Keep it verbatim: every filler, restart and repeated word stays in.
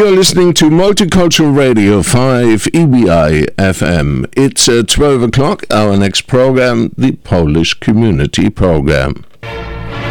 You're listening to Multicultural Radio five E B I F M. It's uh, twelve o'clock. Our next program, the Polish Community Program.